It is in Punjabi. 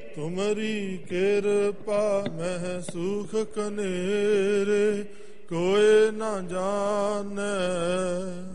ਤੁਮਰੀ ਕਿਰਪਾ ਮਹਿ ਸੁਖ ਕਨੇਰੇ ਕੋਇ ਨਾ ਜਾਣੈ।